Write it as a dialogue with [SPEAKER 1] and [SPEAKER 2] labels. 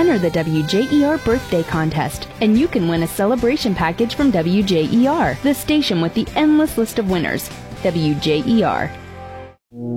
[SPEAKER 1] enter the WJER birthday contest, and you can win a celebration package from WJER, the station with the endless list of winners. WJER.